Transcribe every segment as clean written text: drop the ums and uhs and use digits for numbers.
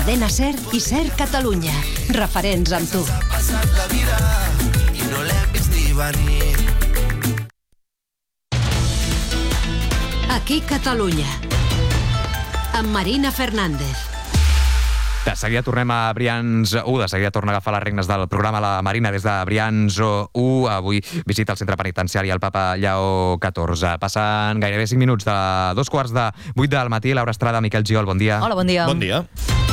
Cadena SER i SER Catalunya. Referents amb tu. Aquí Catalunya. Amb Marina Fernández. De seguida tornem a Brians 1, de seguida torna a agafar les regnes del programa la Marina des de Brians 1. Avui visita el centre penitenciari el papa Lleó XIV. Passen gairebé 5 minuts de 7:45 del matí. Laura Estrada, Miquel Giol, bon dia. Hola, bon dia. Bon dia.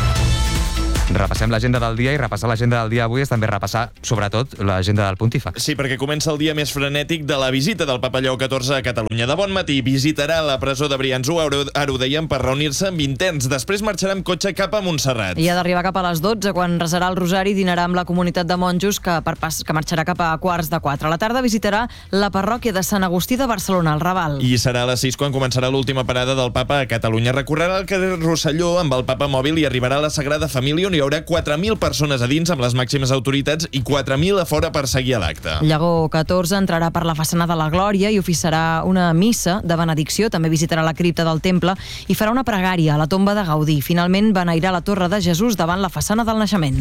Repassem l'agenda del dia i repassar l'agenda del dia avui és també repassar, sobretot, l'agenda del Pontífex. Sí, perquè comença el dia més frenètic de la visita del papa Lleó XIV a Catalunya. De bon matí visitarà la presó de Brians 1, ara ho dèiem, per reunir-se amb interns. Després marxarà amb cotxe cap a Montserrat. I ha d'arribar cap a les 12, quan resarà el rosari i dinarà amb la comunitat de monjos que marxarà cap a 3:15. A la tarda visitarà la parròquia de Sant Agustí de Barcelona, al Raval. I serà a les 6 quan començarà l'última parada del papa a Catalunya. Recorrerà el carrer Rosselló amb el papa mòbil i arribarà a la Sagrada Família, on hi haurà 4.000 persones a dins amb les màximes autoritats i 4.000 a fora per seguir l'acte. Lleó XIV entrarà per la façana de la Glòria i oficiarà una missa de benedicció. També visitarà la cripta del temple i farà una pregària a la tomba de Gaudí. Finalment beneirà la Torre de Jesús davant la façana del Naixement.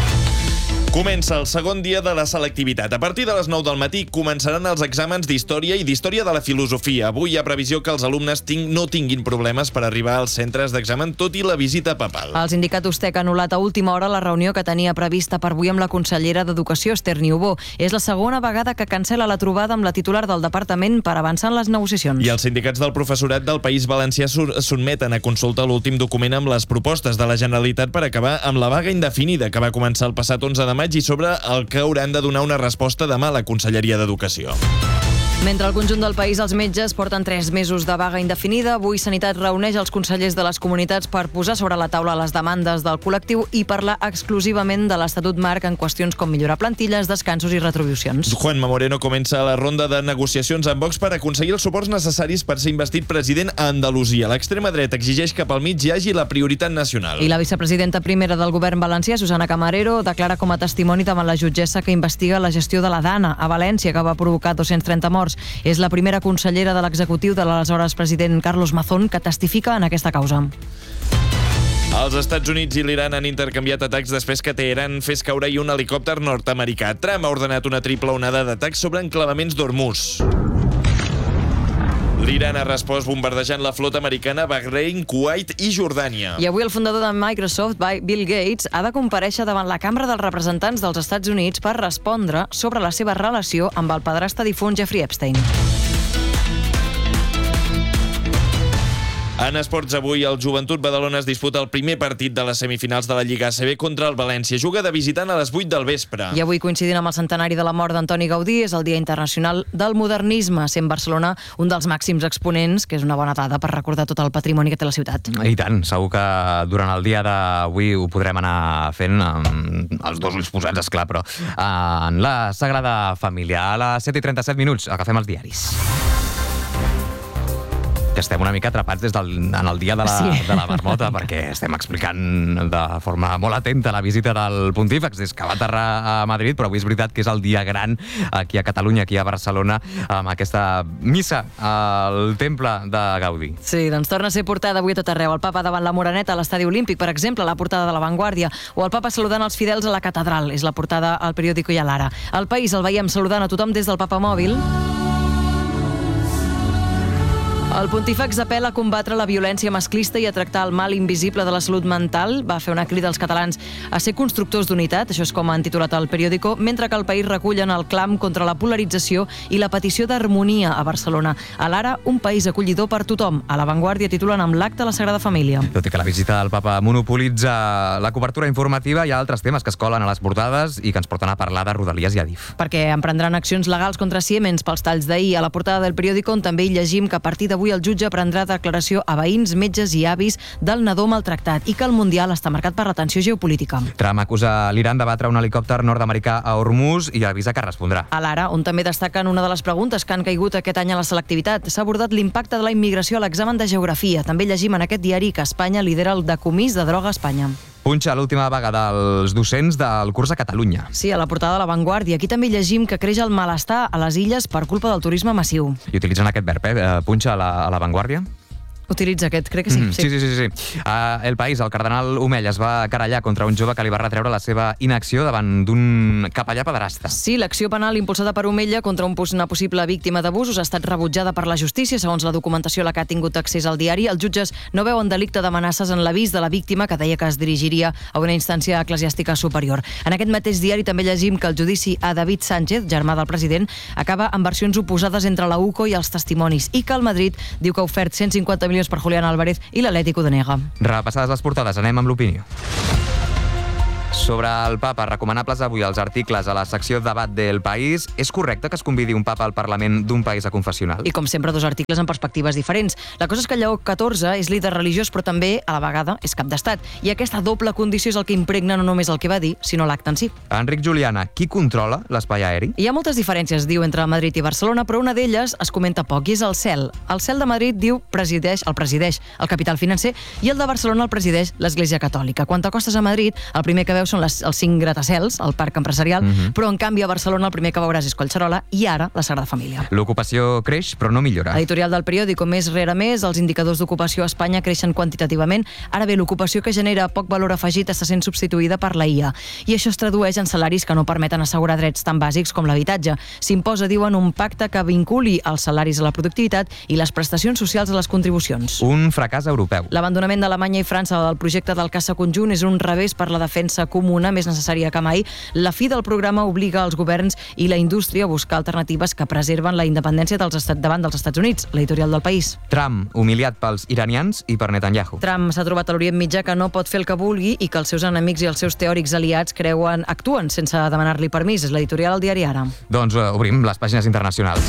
Comença el segon dia de la selectivitat. A partir de les 9 del matí començaran els exàmens d'història i d'història de la filosofia. Avui hi ha previsió que els alumnes no tinguin problemes per arribar als centres d'examen, tot i la visita papal. El sindicat USTEC ha anul·lat a última hora la reunió que tenia prevista per avui amb la consellera d'Educació, Esther Niubó. És la segona vegada que cancela la trobada amb la titular del departament per avançar en les negociacions. I els sindicats del professorat del País Valencià sotmeten a consulta l'últim document amb les propostes de la Generalitat per acabar amb la vaga indefinida que va començar el passat 11 de maig i sobre el que hauran de donar una resposta demà a la Conselleria d'Educació. Mentre al conjunt del país els metges porten 3 mesos de vaga indefinida, avui Sanitat reuneix els consellers de les comunitats per posar sobre la taula les demandes del col·lectiu i parlar exclusivament de l'Estatut Marc en qüestions com millorar plantilles, descansos i retribucions. Juanma Moreno comença la ronda de negociacions amb Vox per aconseguir els suports necessaris per ser investit president a Andalusia. L'extrema dreta exigeix que pel mig hi hagi la prioritat nacional. I la vicepresidenta primera del govern valencià, Susana Camarero, declara com a testimoni davant la jutgessa que investiga la gestió de la Dana a València, que va provocar 230 morts. És la primera consellera de l'executiu de l'aleshores president Carlos Mazón que testifica en aquesta causa. Els Estats Units i l'Iran han intercanviat atacs després que Teheran fes caure un helicòpter nord-americà. Trump ha ordenat una triple onada d'atacs sobre enclavaments d'Hormuz. L'Iran ha respost bombardejant la flota americana a Bahrein, Kuwait i Jordània. I avui el fundador de Microsoft, Bill Gates, ha de comparèixer davant la Cambra dels Representants dels Estats Units per respondre sobre la seva relació amb el padrastre difunt Jeffrey Epstein. En esports, avui el Joventut Badalona es disputa el primer partit de les semifinals de la Lliga ACB contra el València. Juga de visitant a les 8 del vespre. I avui, coincidint amb el centenari de la mort d'Antoni Gaudí, és el Dia Internacional del Modernisme, sent Barcelona un dels màxims exponents, que és una bona dada per recordar tot el patrimoni que té la ciutat. I tant, segur que durant el dia d'avui ho podrem anar fent amb els dos ulls posats, esclar, però en la Sagrada Família. A les 7:37 agafem els diaris. Que estem una mica atrapats en el dia de la marmota, perquè estem explicant de forma molt atenta la visita del Pontífex des que va aterrar a Madrid, però avui és veritat que és el dia gran aquí a Catalunya, aquí a Barcelona, amb aquesta missa al Temple de Gaudí. Sí, doncs torna a ser portada avui a tot arreu. El papa davant la Moreneta a l'Estadi Olímpic, per exemple, la portada de La Vanguardia, o el papa saludant els fidels a la catedral, és la portada al periòdico i a l'Ara. Al País el veiem saludant a tothom des del papa mòbil. El Pontífex apel·la a combatre la violència masclista i a tractar el mal invisible de la salut mental. Va fer una crida als catalans a ser constructors d'unitat, això és com han titulat el periòdico, mentre que al País recullen el clam contra la polarització i la petició d'harmonia a Barcelona. A l'Ara, un país acollidor per tothom. A La Vanguardia titulen amb l'acte a la Sagrada Família. Tot i que la visita del papa monopolitza la cobertura informativa, hi ha altres temes que es colen a les portades i que ens porten a parlar de Rodalies i Adif. Perquè emprendran accions legals contra Siemens pels talls d'ahir. A la portada del periòdico, on també hi llegim que a partir d'avui el jutge prendrà declaració a veïns, metges i avis del nadó maltractat i que el Mundial està marcat per la tensió geopolítica. Trump acusa l'Iran de batre un helicòpter nord-americà a Hormuz i avisa que respondrà. A l'Ara, on també destaquen una de les preguntes que han caigut aquest any a la selectivitat, s'ha abordat l'impacte de la immigració a l'examen de geografia. També llegim en aquest diari que Espanya lidera el decomís de droga a Espanya. Punxa l'última vaga dels docents del curs a Catalunya. Sí, a la portada de La Vanguardia. Aquí també llegim que creix el malestar a les illes per culpa del turisme massiu. I utilitzen aquest verb, punxa a la Vanguardia? utilitza aquest, crec que sí. Sí. El País, el cardenal Omell es va querellar contra un jove que li va retreure la seva inacció davant d'un capellà pederasta. Sí, l'acció penal impulsada per Omella contra una possible víctima d'abusos ha estat rebutjada per la justícia, segons la documentació a la que ha tingut accés al diari. Els jutges no veuen delicte d'amenaces en l'avís de la víctima, que deia que es dirigiria a una instància eclesiàstica superior. En aquest mateix diari també llegim que el judici a David Sánchez, germà del president, acaba amb versions oposades entre la UCO i els testimonis, i que el Madrid diu que ha ofert 150 milions per Julián Álvarez i l'Atlético de nega. Repassades les portades, anem amb l'opinió. Sobre el papa, recomanables avui els articles a la secció Debat del País. És correcte que es convidi un papa al Parlament d'un país aconfessional? I com sempre, dos articles amb perspectives diferents. La cosa és que Lleó XIV és líder religiós, però també, a la vegada, és cap d'estat. I aquesta doble condició és el que impregna no només el que va dir, sinó l'acte en si. Enric Juliana, qui controla l'espai aeri? Hi ha moltes diferències, diu, entre Madrid i Barcelona, però una d'elles es comenta poc, i és el cel. El cel de Madrid, diu, presideix el capital financer, i el de Barcelona el presideix l'Església Catòlica. Quan t'acostes a Madrid, el primer que veus són els 5 gratacels, el parc empresarial, però en canvi a Barcelona el primer que veuràs és Collserola i ara la Sagrada Família. L'ocupació creix, però no millora. Editorial del periòdico, més rere més, els indicadors d'ocupació a Espanya creixen quantitativament. Ara bé, l'ocupació que genera poc valor afegit està sent substituïda per la IA. I això es tradueix en salaris que no permeten assegurar drets tan bàsics com l'habitatge. S'imposa, diuen, un pacte que vinculi els salaris a la productivitat i les prestacions socials a les contribucions. Un fracàs europeu. L'abandonament d'Alemanya i França del projecte del caça conjunt és un revés per la defensa comuna més necessària que mai. La fi del programa obliga els governs i la indústria a buscar alternatives que preserven la independència davant dels Estats Units. L'editorial del País. Trump, humiliat pels iranians i per Netanyahu. Trump s'ha trobat a l'Orient Mitjà que no pot fer el que vulgui i que els seus enemics i els seus teòrics aliats actuen sense demanar-li permís. És l'editorial del diari Ara. Doncs obrim les pàgines internacionals.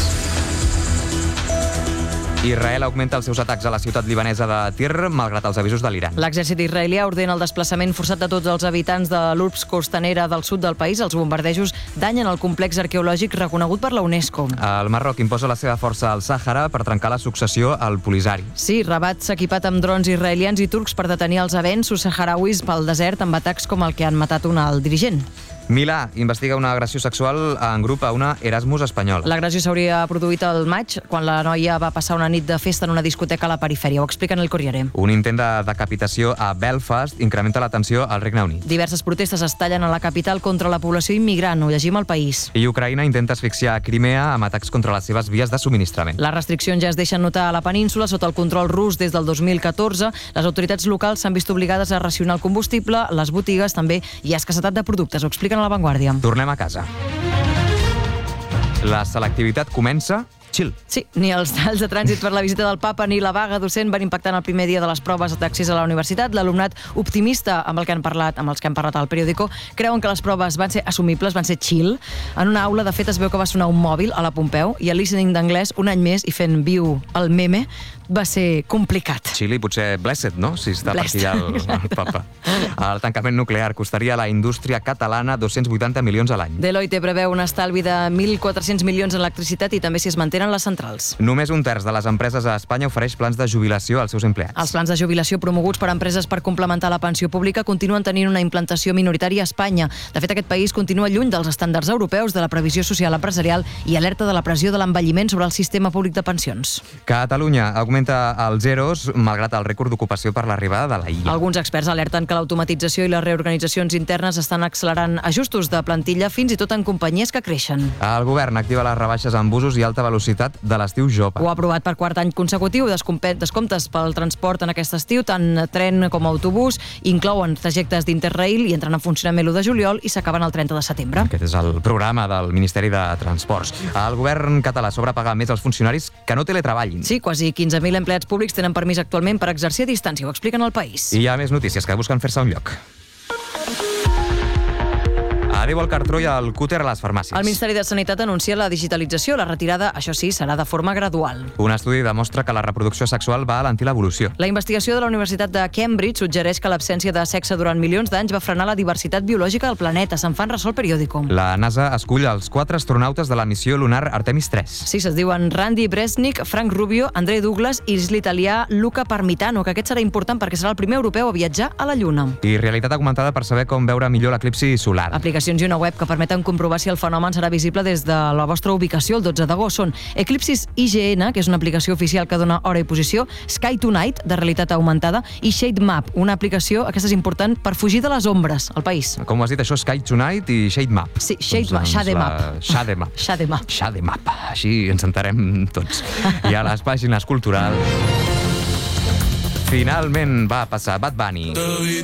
Israel augmenta els seus atacs a la ciutat libanesa de Tir, malgrat els avisos de l'Iran. L'exèrcit israelià ordena el desplaçament forçat de tots els habitants de l'urbs costanera del sud del país. Els bombardejos danyen el complex arqueològic reconegut per la UNESCO. El Marroc imposa la seva força al Sàhara per trencar la successió al Polisari. Sí, Rabat s'ha equipat amb drons israelians i turcs per detenir els avenços saharauis pel desert amb atacs com el que han matat un alt dirigent. Milà investiga una agressió sexual en grup a una Erasmus espanyola. L'agressió s'hauria produït al maig, quan la noia va passar una nit de festa en una discoteca a la perifèria. Ho explica en el Corriere. Un intent de decapitació a Belfast incrementa la tensió al Regne Unit. Diverses protestes es tallen a la capital contra la població immigrant. Ho llegim al País. I Ucraïna intenta asfixiar Crimea amb atacs contra les seves vies de subministrament. Les restriccions ja es deixen notar a la península sota el control rus des del 2014. Les autoritats locals s'han vist obligades a racionar el combustible, les botigues també, hi ha escassetat de productes. Ho expliquen a La Vanguardia. Tornem a casa. La selectivitat comença chill. Sí, ni els talls de trànsit per la visita del papa ni la vaga docent van impactar en el primer dia de les proves d'accés a la universitat. L'alumnat optimista amb els que han parlat al periòdico creuen que les proves van ser assumibles, van ser chill. En una aula, de fet, es veu que va sonar un mòbil a la Pompeu i el listening d'anglès, un any més i fent viu el meme, va ser complicat. Chill i potser blessed, no? Si està per aquí el papa. El tancament nuclear costaria a la indústria catalana 280 milions a l'any. Deloitte preveu un estalvi de 1.400 milions en electricitat i també si es mantenen les centrals. Només un terç de les empreses a Espanya ofereix plans de jubilació als seus empleats. Els plans de jubilació promoguts per empreses per complementar la pensió pública continuen tenint una implantació minoritària a Espanya. De fet, aquest país continua lluny dels estàndards europeus de la previsió social empresarial i alerta de la pressió de l'envelliment sobre el sistema públic de pensions. Catalunya augmenta els EROs malgrat el rècord d'ocupació per l'arribada de la IA. Alguns experts alerten que l'automatització i les reorganitzacions internes estan accelerant ajustos de plantilla fins i tot en companyies que creixen. El govern activa les rebaixes en busos i alta velocitat de l'estiu jove. Ho ha aprovat per quart any consecutiu. Descomptes pel transport en aquest estiu, tant tren com autobús, inclouen trajectes d'Interrail i entren en funcionament l'1 de juliol i s'acaben el 30 de setembre. Aquest és el programa del Ministeri de Transports. El govern català sobrepaga més els funcionaris que no teletreballin. Sí, quasi 15.000 empleats públics tenen permís actualment per exercir a distància. Ho expliquen al País. I hi ha més notícies que busquen fer-se un lloc. Adéu al cartró i al cúter a les farmàcies. El Ministeri de Sanitat anuncia la digitalització. La retirada, això sí, serà de forma gradual. Un estudi demostra que la reproducció sexual va alentir l'evolució. La investigació de la Universitat de Cambridge suggereix que l'absència de sexe durant milions d'anys va frenar la diversitat biològica del planeta. Se'n fan ressò el periòdico. La NASA escull els 4 astronautes de la missió lunar Artemis 3. Sí, se'n diuen Randy Bresnik, Frank Rubio, Andrei Douglas i l'italià Luca Parmitano, que aquest serà important perquè serà el primer europeu a viatjar a la Lluna. I realitat augmentada per saber com veure millor l'eclipsi solar. Aplicacions i una web que permeten comprovar si el fenomen serà visible des de la vostra ubicació el 12 d'agost. Són Eclipsis IGN, que és una aplicació oficial que dona hora i posició, Sky Tonight, de realitat augmentada, i Shade Map, una aplicació, aquesta és important, per fugir de les ombres al país. Com ho has dit, això? Sky Tonight i Shade Map. Sí, Shade Map. Shade Map. Shade Map. Així ens enterem tots. I a les pàgines culturals... Finalment va passar Bad Bunny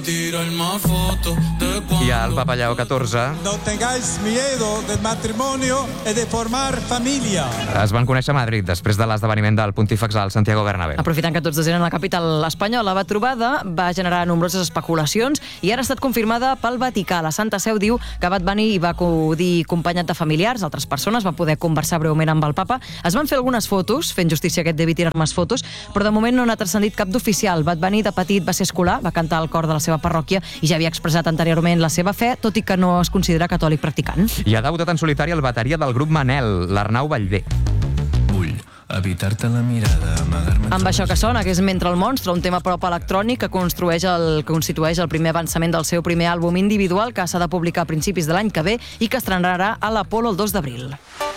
i el Papa Lleó XIV. No tengáis miedo del matrimonio y de formar familia. Es van conèixer a Madrid després de l'esdeveniment del Pontífex al Santiago Bernabéu. Aprofitant que tots desenen la capital espanyola, la trobada va generar nombroses especulacions i ara ha estat confirmada pel Vaticà. La Santa Seu diu que Bad Bunny hi va acudir acompanyat de familiars, altres persones, va poder conversar breument amb el Papa. Es van fer algunes fotos, fent justícia a aquest David Tirar-Mas fotos, però de moment no n'ha transcendit cap d'oficial. Bad Bunny de petit va ser escolar, va cantar al cor de la seva parròquia i ja havia expressat anteriorment la seva fe, tot i que no es considera catòlic practicant. I ha debutat en solitari el bateria del grup Manel, l'Arnau Vallvé. Vull evitar-te la mirada, amagar-me... Amb això que sona, que és Mentre el monstre, un tema prop electrònic que constitueix el primer avançament del seu primer àlbum individual, que s'ha de publicar a principis de l'any que ve i que estrenarà a l'Apolo el 2 d'abril.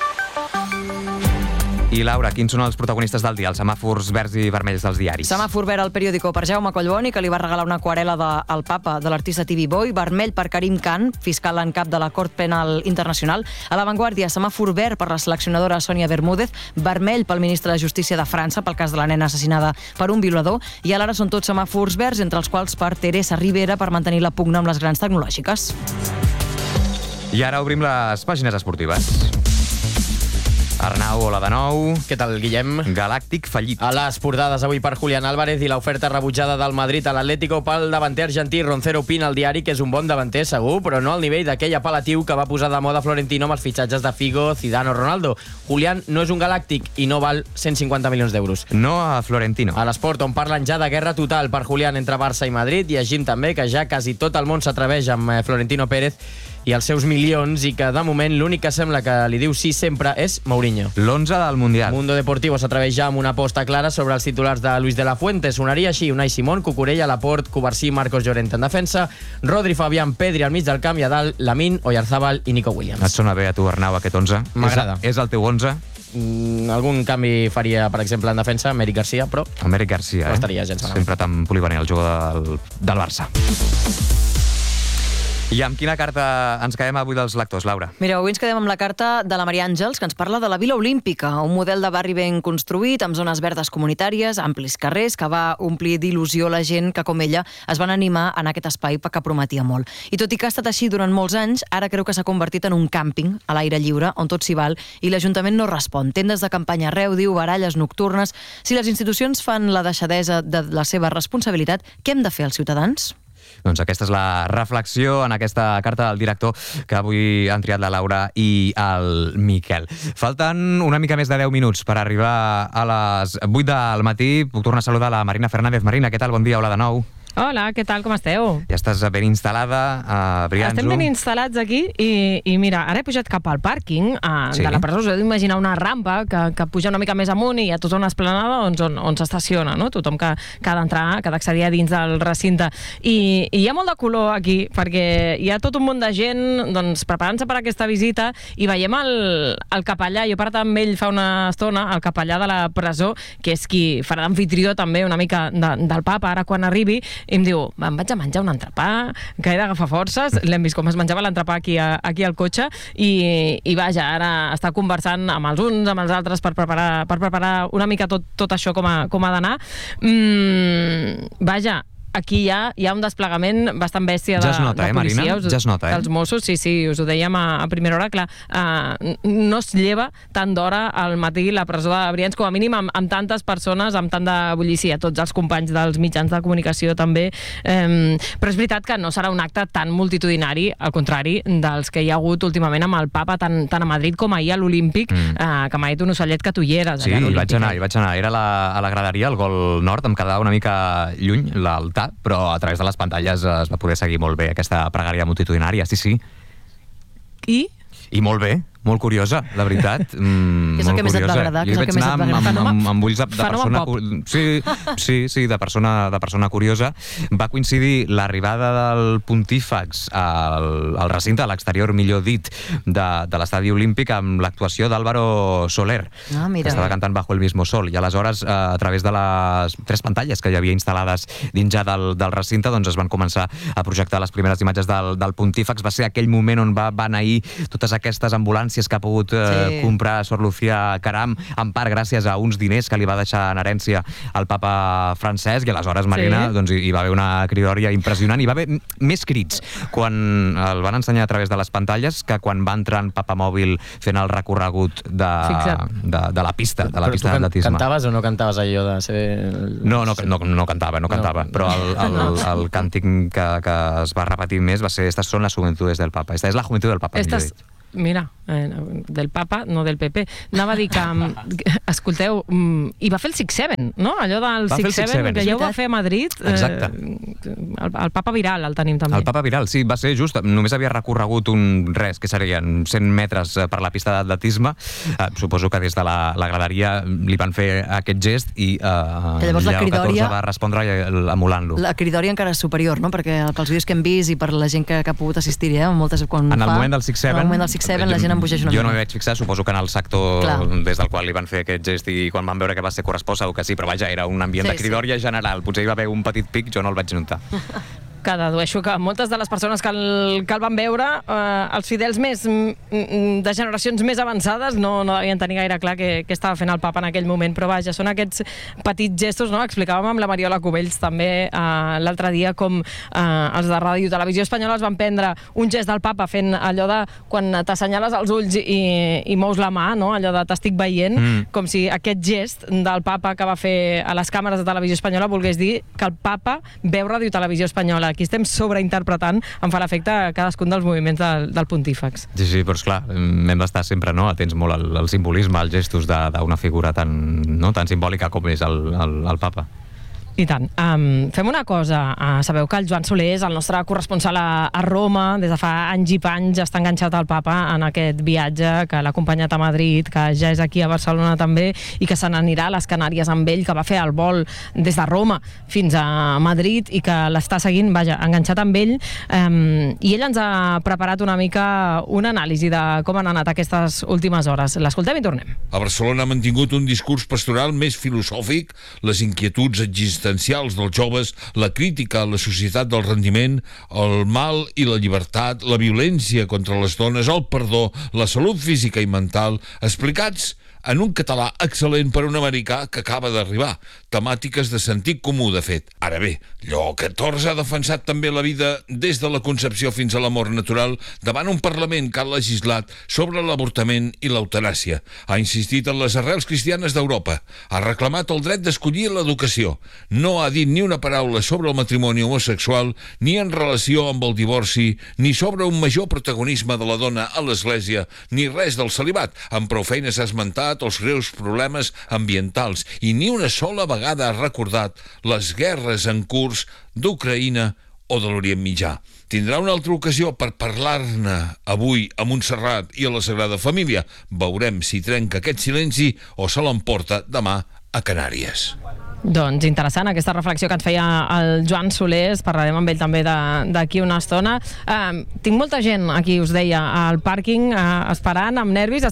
I Laura, quins són els protagonistes del dia, els semàfors verds i vermells dels diaris? Semàfor verd al periòdico per Jaume Collboni, que li va regalar una aquarel·la al Papa de l'artista TV Boy, vermell per Karim Khan, fiscal en cap de la Cort Penal Internacional. A l'avantguàrdia, semàfor verd per la seleccionadora Sònia Bermúdez, vermell pel ministre de Justícia de França pel cas de la nena assassinada per un violador, i a l'ara són tots semàfors verds, entre els quals per Teresa Rivera per mantenir la pugna amb les grans tecnològiques. I ara obrim les pàgines esportives. Arnau, hola de nou. Què tal, Guillem? Galàctic fallit. A les portades avui per Julián Álvarez i l'oferta rebutjada del Madrid a l'Atlético pel davanter argentí. Roncero opina al diari que és un bon davanter segur, però no al nivell d'aquell apel·latiu que va posar de moda Florentino amb els fitxatges de Figo, Zidane o Ronaldo. Julián no és un galàctic i no val 150 milions d'euros. No a Florentino. A l'Esport, on parlen ja de guerra total per Julián entre Barça i Madrid, llegim també que ja quasi tot el món s'atreveix amb Florentino Pérez i els seus milions, i que de moment l'únic que sembla que li diu sí sempre és Mourinho. L'11 del Mundial. Mundo Deportivo s'atreveix ja amb una aposta clara sobre els titulars de Luis de la Fuente. Sonaria així: Unai Simón, Cucurella, Laporte, Covarsí, Marcos Llorente en defensa, Rodri, Fabián, Pedri al mig del camp i a dalt Lamine, Oyarzabal i Nico Williams. Et sona bé a tu, Arnau, aquest 11? M'agrada. És el teu 11? Algun canvi faria, per exemple, en defensa, Emeric Garcia, però... Emeric Garcia, no estaria gens malament. Sempre tan polivalent el jugador del Barça. I amb quina carta ens quedem avui dels lectors, Laura? Mira, avui ens quedem amb la carta de la Maria Àngels, que ens parla de la Vila Olímpica, un model de barri ben construït, amb zones verdes comunitàries, amplis carrers, que va omplir d'il·lusió la gent que, com ella, es van animar en aquest espai que prometia molt. I tot i que ha estat així durant molts anys, ara creu que s'ha convertit en un càmping a l'aire lliure, on tot s'hi val, i l'Ajuntament no respon. Tendes de campanya arreu, diu, baralles nocturnes... Si les institucions fan la deixadesa de la seva responsabilitat, què hem de fer els ciutadans? Doncs aquesta és la reflexió en aquesta carta del director que avui han triat la Laura i el Miquel. Falten una mica més de 10 minuts per arribar a les 8 del matí. Puc tornar a saludar la Marina Fernández. Marina, què tal? Bon dia, hola de nou. Hola, què tal, com esteu? Ja estàs ben instal·lada a Brianzo. Estem ben instal·lats aquí i mira, ara he pujat cap al pàrquing de la presó. Us heu d'imaginar una rampa que puja una mica més amunt i hi ha tota una esplanada on s'estaciona, no? Tothom que ha d'entrar, que ha d'accedir a dins del recinte. I hi ha molt de color aquí, perquè hi ha tot un munt de gent doncs, preparant-se per aquesta visita i veiem el capellà. Jo he parlat amb ell fa una estona, el capellà de la presó, que és qui farà d'amfitrió també una mica del Papa, ara quan arribi, i em diu, em vaig a menjar un entrepà, que he d'agafar forces, l'hem vist com es menjava l'entrepà aquí al cotxe, i vaja, ara està conversant amb els uns, amb els altres, per preparar una mica tot això com ha d'anar. Vaja, aquí hi ha un desplegament bastant bèstia de policia. Marina? Ja es nota, dels Mossos, sí, us ho dèiem a primera hora, clar, no es lleva tant d'hora al matí la presó de Brians, com a mínim amb tantes persones, amb tant de bullicia, tots els companys dels mitjans de comunicació també, però és veritat que no serà un acte tan multitudinari, al contrari dels que hi ha hagut últimament amb el Papa, tant a Madrid com ahir a l'Olímpic, que m'ha dit un ocellet que tu hi eres. Sí, hi vaig anar. Era a la graderia, al Gol Nord, em quedava una mica lluny l'altar, però a través de les pantalles es va poder seguir molt bé aquesta pregària multitudinària, sí. I molt bé, molt curiosa, la veritat. Què és el que més et va agradar? Jo hi vaig anar amb ulls de persona... Sí, de persona curiosa. Va coincidir l'arribada del Pontífex al recinte, a l'exterior, millor dit, de l'estadi olímpic amb l'actuació d'Álvaro Soler, que estava cantant Bajo el mismo sol. I aleshores, a través de les 3 pantalles que hi havia instal·lades dins ja del recinte, doncs es van començar a projectar les primeres imatges del Pontífex. Va ser aquell moment on van ahir totes aquestes ambulàncies que ha pogut comprar Sor Lucía Caram, en part gràcies a uns diners que li va deixar en herència el papa Francesc, i aleshores, Marina, doncs hi va haver una cridòria impressionant. Hi va haver més crits quan el van ensenyar a través de les pantalles que quan va entrar en papamòbil fent el recorregut de la pista, d'atletisme. Cantaves o no cantaves allò de ser... No cantava, però el càntic que es va repetir més va ser: estas son las juventudes del papa. Esta es la juventud del papa, millor dit. Mira, del papa, no del PP. Anava a dir que, escolteu, i va fer el 6-7, no? Allò del 6-7, que ja ho va fer a Madrid. Exacte. El papa viral el tenim també. El papa viral, sí, va ser just. Només havia recorregut que serien 100 metres per la pista d'atletisme. Suposo que des de la graderia li van fer aquest gest i Lleó XIV va respondre emulant-lo. La cridòria encara és superior, no? Perquè pels vídeos que hem vist i per la gent que ha pogut assistir-hi, en el moment del 6-7 la gent embogeix una mica. Jo no m'hi vaig fixar, suposo que en el sector des del qual li van fer aquest gest i quan van veure que va ser correspost, segur que sí, però vaja, era un ambient de cridòria general. Potser hi va haver un petit pic, jo no el vaig notar. Que dedueixo que moltes de les persones que el van veure, els fidels de generacions més avançades no devien tenir gaire clar què estava fent el papa en aquell moment, però vaja, són aquests petits gestos, no? Explicàvem amb la Mariola Cubells també l'altre dia com els de Ràdio i Televisió Espanyola es van prendre un gest del papa fent allò de quan t'assenyales els ulls i mous la mà, no? Allò de t'estic veient, com si aquest gest del papa que va fer a les càmeres de Televisió Espanyola volgués dir que el papa veu Ràdio i Televisió Espanyola. Aquí estem sobreinterpretant, em fa l'efecte cadascun dels moviments del Pontífex. Sí, però esclar, hem d'estar sempre atents molt al simbolisme, als gestos d'una figura tan simbòlica com és el papa. I tant. Fem una cosa. Sabeu que el Joan Soler és el nostre corresponsal a Roma. Des de fa anys i panys està enganxat al papa en aquest viatge que l'ha acompanyat a Madrid, que ja és aquí a Barcelona també, i que se n'anirà a les Canàries amb ell, que va fer el vol des de Roma fins a Madrid i que l'està seguint, enganxat amb ell. I ell ens ha preparat una mica una anàlisi de com han anat aquestes últimes hores. L'escoltem i tornem. A Barcelona ha mantingut un discurs pastoral més filosòfic, les inquietuds existencials dels joves, la crítica a la societat del rendiment, el mal i la llibertat, la violència contra les dones, el perdó, la salut física i mental, explicats en un català excel·lent per un americà que acaba d'arribar. Temàtiques de sentit comú, de fet. Ara bé, Lleó XIV ha defensat també la vida des de la concepció fins a la mort natural davant un Parlament que ha legislat sobre l'avortament i l'eutanàsia. Ha insistit en les arrels cristianes d'Europa. Ha reclamat el dret d'escollir l'educació. No ha dit ni una paraula sobre el matrimoni homosexual, ni en relació amb el divorci, ni sobre un major protagonisme de la dona a l'Església, ni res del celibat. Amb prou feines ha esmentat els greus problemes ambientals i ni una sola vegada ha recordat les guerres en curs d'Ucraïna o de l'Orient Mitjà. Tindrà una altra ocasió per parlar-ne avui a Montserrat i a la Sagrada Família. Veurem si trenca aquest silenci o se l'emporta demà a Canàries. Doncs interessant aquesta reflexió que ens feia el Joan Soler, parlarem amb ell també d'aquí una estona. Tinc molta gent aquí, us deia, al pàrquing esperant, amb nervis.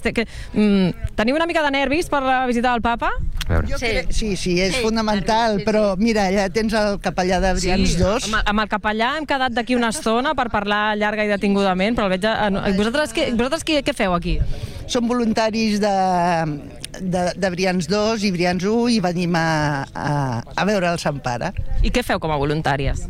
Teniu una mica de nervis per la visita del papa? Sí, és fonamental, però mira, allà tens el capellà d'Adrians II. Amb el capellà hem quedat d'aquí una estona per parlar llarga i detingudament, però el veig... Vosaltres què feu aquí? Som voluntaris d'Adrians II i Brians I i venim a veure el Sant Pare. I què feu com a voluntàries?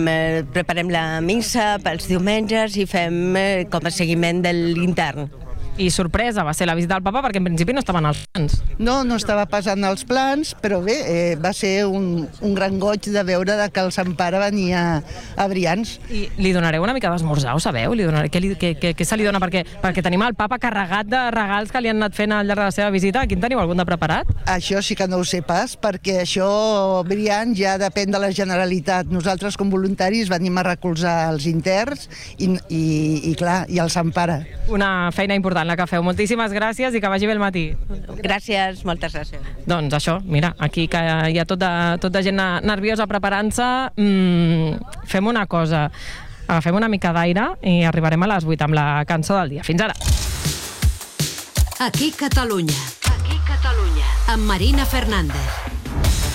Preparem la missa pels diumenges i fem com a seguiment de l'intern. I sorpresa va ser la visita del papa, perquè en principi no estaven als plans. No estava passant els plans, però bé, va ser un gran goig de veure que el Sant Pare venia a Brians. I li donareu una mica d'esmorzar, ho sabeu? Què se li dona? Perquè tenim el papa carregat de regals que li han anat fent al llarg de la seva visita. Quin teniu, algun de preparat? Això sí que no ho sé pas, perquè això, Brians, ja depèn de la Generalitat. Nosaltres, com voluntaris, venim a recolzar els interns i clar, i el Sant Pare. Una feina important la que feu. Moltíssimes gràcies i que vagi bé el matí. Gràcies, moltes gràcies. Doncs això, mira, aquí que hi ha tot de gent nerviosa preparant-se, fem una cosa, agafem una mica d'aire i arribarem a les 8 amb la cançó del dia. Fins ara. Aquí Catalunya. Amb Marina Fernández.